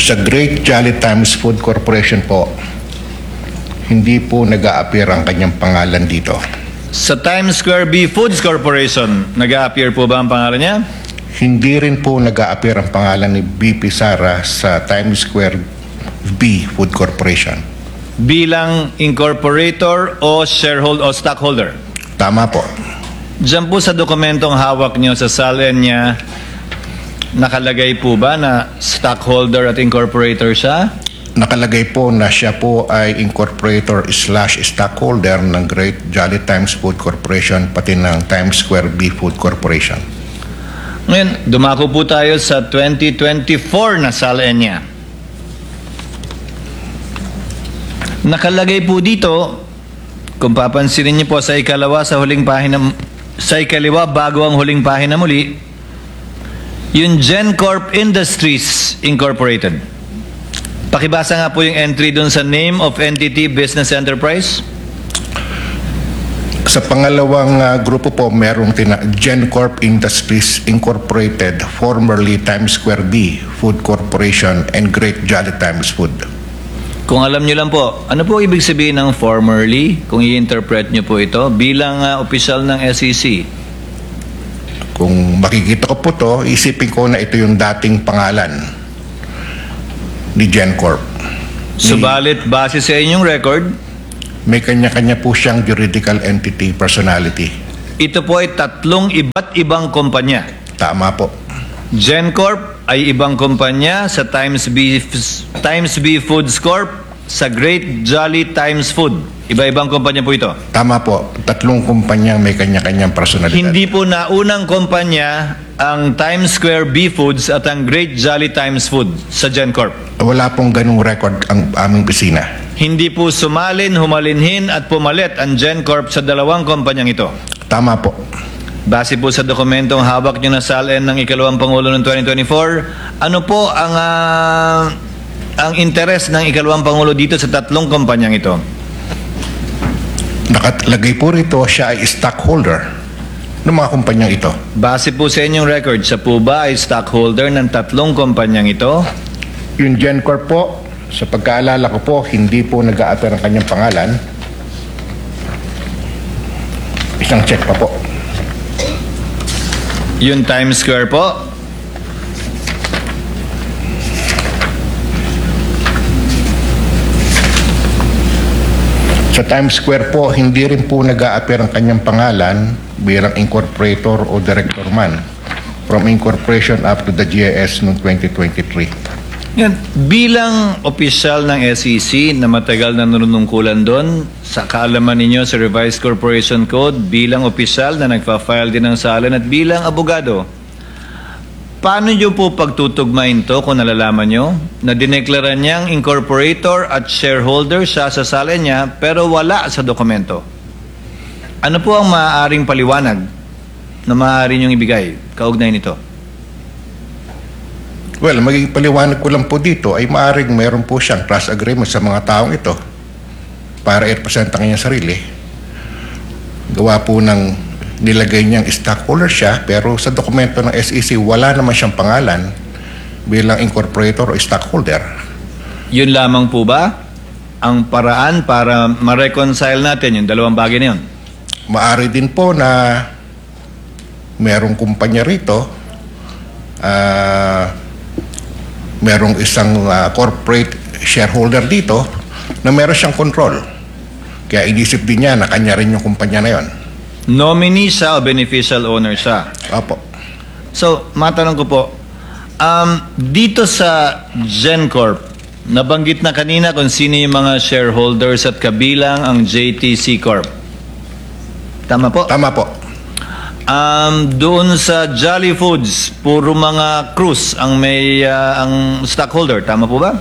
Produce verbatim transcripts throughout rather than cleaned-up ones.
Sa Great Jolly Times Food Corporation po, hindi po nag-a-appear ang kanyang pangalan dito. Sa Times Square B Foods Corporation, nag-a-appear po ba ang pangalan niya? Hindi rin po nag-a-appear ang pangalan ni B P Sara sa Times Square B Food Corporation. Bilang incorporator o shareholder o stockholder? Tama po. Diyan po sa dokumentong hawak niyo sa salen niya, nakalagay po ba na stockholder at incorporator siya? Nakalagay po na siya po ay incorporator slash stockholder ng Great Jolly Times Food Corporation pati ng Times Square B Food Corporation. Ngayon, dumako po tayo sa twenty twenty-four na salen niya. Nakalagay po dito, kung papansinin niyo po sa ikalawa sa huling pahina, sa ikaliwa bago ang huling pahina muli, yung GenCorp Industries Incorporated. Pakibasa nga po yung entry dun sa name of entity business enterprise. Sa pangalawang uh, grupo po, merong tina GenCorp Industries Incorporated, formerly Times Square B Food Corporation and Great Jolly Times Food. Kung alam nyo lang po, ano po ibig sabihin ng formerly, kung i-interpret nyo po ito, bilang uh, opisyal ng S E C? Kung makikita ko po to, isipin ko na ito yung dating pangalan ni GenCorp. Subalit, base sa inyong record, may kanya-kanya po siyang juridical entity personality. ito po ay tatlong iba't ibang kumpanya. Tama po. GenCorp ay ibang kumpanya sa Times B, Times B Foods Corp, sa Great Jolly Times Food. Iba-ibang kumpanya po ito. Tama po. Tatlong kumpanya may kanya-kanyang personalidad. Hindi po naunang kumpanya ang Times Square B Foods at ang Great Jolly Times Food sa GenCorp. Wala pong ganung record ang aming opisina. Hindi po sumalin, humalinhin at pumalit ang GenCorp sa dalawang kumpanyang ito. Tama po. Base po sa dokumentong hawak nyo na S A L N ng ikalawang Pangulo ng twenty twenty-four, ano po ang uh, ang interes ng ikalawang Pangulo dito sa tatlong kumpanyang ito? Nakalagay po rito siya ay stockholder ng mga kumpanyang ito. Base po sa inyong record, siya po ba ay stockholder ng tatlong kumpanyang ito? Yung GenCorp po, sa pagkaalala ko po, hindi po nag-a-appear ang kanyang pangalan. Isang check pa po. Yung Times Square po? Sa Times Square po, hindi rin po nag-a-appear ang kanyang pangalan bilang incorporator o director man from incorporation up to the G I S noong twenty twenty-three. Yan. Bilang opisyal ng S E C na matagal na nanunungkulan doon, sa kaalaman ninyo sa Revised Corporation Code, bilang opisyal na nagpa-file din ng S A L N at bilang abogado, paano nyo po pagtutugmain to kung nalalaman nyo na dineklara niyang incorporator at shareholder siya sa S A L N niya pero wala sa dokumento? Ano po ang maaaring paliwanag na maaari niyong ibigay kaugnay nito? Well, magiging paliwanag ko lang po dito ay maaaring mayroon po siyang trust agreement sa mga taong ito para i-represent ang kanyang sarili. Gawa po ng nilagay niyang stockholder siya pero sa dokumento ng S E C wala naman siyang pangalan bilang incorporator o stockholder. Yun lamang po ba ang paraan para ma-reconcile natin yung dalawang bagay na yun? Maari din po na merong kumpanya rito, ah... Uh, merong isang uh, corporate shareholder dito na meron siyang control. Kaya inisip din niya na kanya rin yung kumpanya na yon. Nominee siya o beneficial owner siya? Opo. So, matanong ko po, um, dito sa GenCorp, nabanggit na kanina kung sino yung mga shareholders at kabilang ang J T C Corp. Tama po? Tama po. Um, doon sa Jolly Foods, puro mga Cruz ang may uh, ang stockholder. Tama po ba?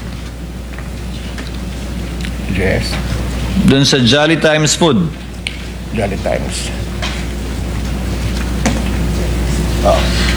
Yes. Doon sa Jolly Times Food. Jolly Times. Oh.